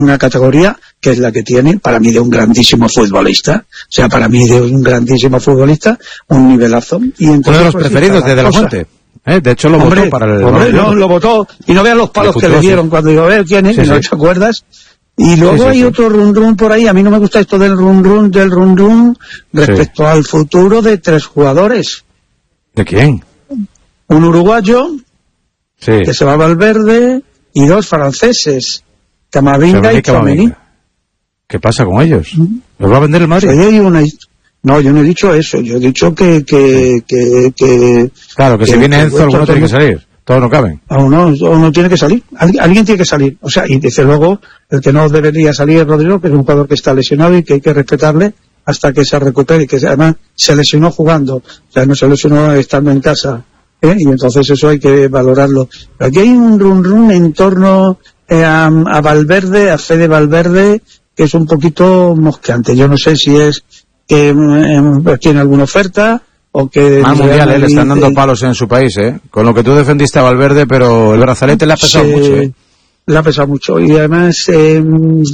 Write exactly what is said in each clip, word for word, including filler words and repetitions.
una categoría que es la que tiene, para mí, de un grandísimo futbolista. O sea, para mí, de un grandísimo futbolista, un nivelazo. Y entonces, uno de los pues, preferidos de De La Fuente. ¿Eh? De hecho, lo hombre, votó para el... Hombre, no, lo votó. Y no vean los palos que le dieron cuando digo, a ver, ¿quién es? Sí, ¿no sí. te acuerdas? Y luego sí, sí, hay sí. otro run run por ahí. A mí no me gusta esto del run run, del run run, respecto sí. al futuro de tres jugadores. ¿De quién? Un uruguayo, sí. que se va a Valverde, y dos franceses, Camavinga y Tchouaméni. ¿Qué pasa con ellos? ¿Los va a vender el Madrid? Oye, hay una... No, yo no he dicho eso. Yo he dicho que... que, que, que claro, que, que si viene Enzo, alguno tiene que salir. Todos no caben. O no, o no tiene que salir. Algu alguien tiene que salir. O sea, y desde luego, el que no debería salir es Rodrigo, que es un jugador que está lesionado y que hay que respetarle hasta que se recupere, y que además se lesionó jugando. O sea, no se lesionó estando en casa. ¿Eh? Y entonces eso hay que valorarlo. Pero aquí hay un run run en torno eh, a, a Valverde, a Fede Valverde, que es un poquito mosqueante. Yo no sé si es que eh, tiene alguna oferta o que... Más mundial, eh, le están dando palos en su país, ¿eh? Con lo que tú defendiste a Valverde, pero el brazalete le ha pesado se, mucho, ¿eh? Le ha pesado mucho. Y además... Eh,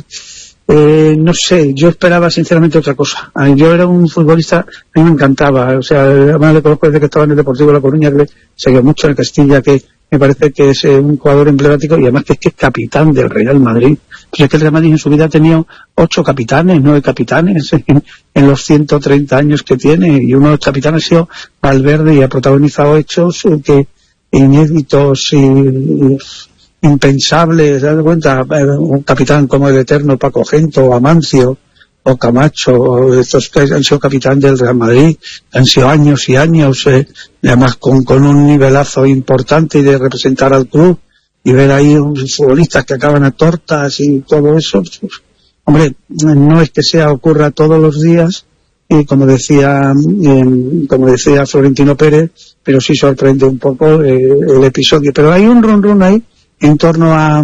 Eh, no sé, yo esperaba sinceramente otra cosa. Yo era un futbolista, a mí me encantaba, o sea, además le conozco desde que estaba en el Deportivo de La Coruña, que le seguía mucho en Castilla, que me parece que es eh, un jugador emblemático y además que es que es capitán del Real Madrid. Pues es que el Real Madrid en su vida ha tenido ocho capitanes, nueve capitanes en, en los ciento treinta años que tiene, y uno de los capitanes ha sido Valverde y ha protagonizado hechos eh, que inéditos y, y impensables. ¿Se dan cuenta? Un capitán como el eterno Paco Gento, o Amancio, o Camacho, o estos que han sido capitán del Real Madrid, han sido años y años, eh, además con, con un nivelazo importante, y de representar al club, y ver ahí unos futbolistas que acaban a tortas y todo eso. Pues, hombre, no es que sea ocurra todos los días, y como decía, eh, como decía Florentino Pérez, pero sí sorprende un poco eh, el episodio. Pero hay un run run ahí en torno a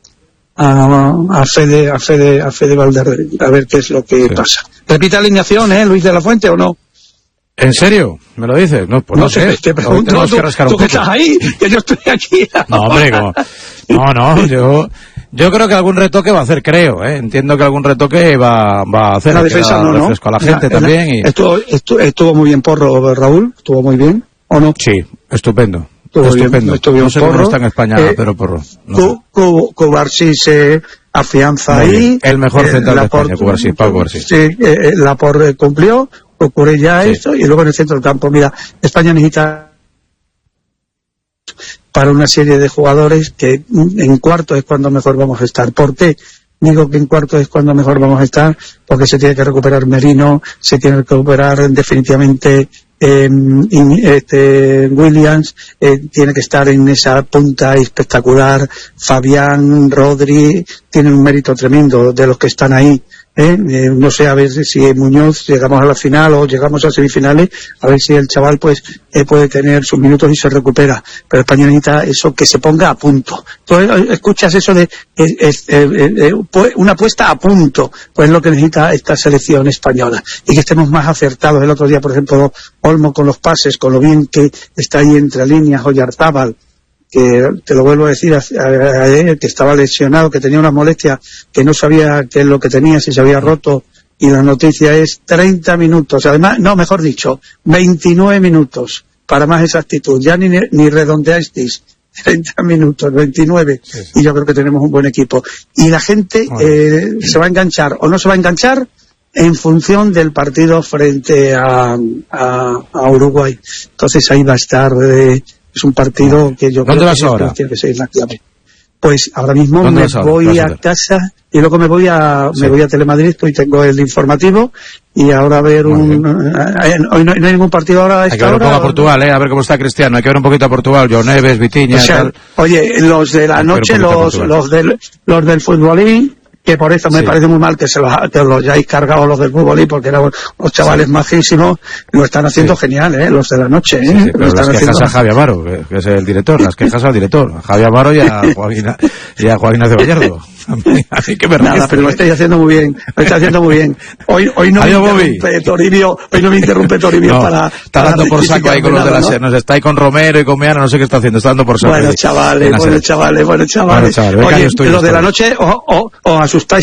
a, a Fede a Fede a Fede Valverde, a ver qué es lo que sí. pasa. Repite alineación, ¿eh, Luis de la Fuente, o no? ¿En serio? ¿Me lo dices? No, pues no, no sé. Te pregunto, no, tú, que tú que estás ahí, que yo estoy aquí. No, hombre, como... no, no, yo yo creo que algún retoque va a hacer, creo, ¿eh? Entiendo que algún retoque va va a hacer. La defensa no, ¿no? A la gente la, también. Y... Estuvo, estuvo, estuvo muy bien Porro, Raúl, estuvo muy bien, ¿o no? Sí, estupendo. Estuvo estupendo. Bien, estuvo bien, no sé Porro. cómo está en España, eh, pero Porro. No Cubarsí se afianza muy ahí. Bien. El mejor central eh, de España, Cubarsí, Pau Cubarsí. Sí, eh, Laporte cumplió, ocurre ya sí. esto, y luego en el centro del campo, mira, España necesita para una serie de jugadores que en cuarto es cuando mejor vamos a estar. ¿Por qué? Digo que en cuarto es cuando mejor vamos a estar, porque se tiene que recuperar Merino, se tiene que recuperar definitivamente eh, este Williams, eh, tiene que estar en esa punta espectacular. Fabián, Rodri, tienen un mérito tremendo de los que están ahí. ¿Eh? Eh, no sé, a ver si Muñoz llegamos a la final o llegamos a semifinales, a ver si el chaval pues eh, puede tener sus minutos y se recupera. Pero España necesita eso, que se ponga a punto. Tú escuchas eso de eh, eh, eh, eh, una puesta a punto, pues es lo que necesita esta selección española, y que estemos más acertados. El otro día, por ejemplo, Olmo con los pases, con lo bien que está ahí entre líneas, Oyarzábal, que te lo vuelvo a decir, a, a, a él, que estaba lesionado, que tenía una molestia, que no sabía qué es lo que tenía, si se había roto, y la noticia es treinta minutos, además, no, mejor dicho, veintinueve minutos, para más exactitud, ya ni, ni redondeasteis, treinta minutos, veintinueve, sí, sí. Y yo creo que tenemos un buen equipo. Y la gente eh, se va a enganchar o no se va a enganchar en función del partido frente a, a, a Uruguay. Entonces ahí va a estar... Eh, es un partido que yo creo que, vas ahora? que tiene que ser la clave. Pues ahora mismo me vas voy vas a, a casa y luego me voy a sí. me voy a Telemadrid, hoy tengo el informativo, y ahora a ver un eh, hoy no, no hay ningún partido ahora a esta hay que ver un poco a Portugal, eh, a ver cómo está Cristiano, hay que ver un poquito a Portugal, João Neves, Vitinha, o sea, tal. Oye, los de la noche, los los del los del futbolín, que por eso me sí. parece muy mal que se los, que los hayáis cargado los del fútbol, porque eran los chavales sí. majísimos, lo están haciendo sí. genial, ¿eh? Los de la noche, ¿eh? Sí, sí, pero lo están las quejas haciendo... a Javi Amaro, que es el director, las quejas al director, a Javi Amaro y a Joaquín, y a Joaquín Ignacio Gallardo. Así que me Nada, pero lo estáis haciendo muy bien, lo estáis haciendo muy bien. Hoy, hoy no Adiós, me interrumpe Toribio, hoy no me interrumpe Toribio no, para... Está para dando por saco ahí con los de la SER, ¿no? Está ahí con Romero y con Meana, no sé qué está haciendo, está dando por saco. Bueno, chavales, bueno, chavales, bueno, chavales. Bueno, chavales, oye, los de la noche, o, o, o asustáis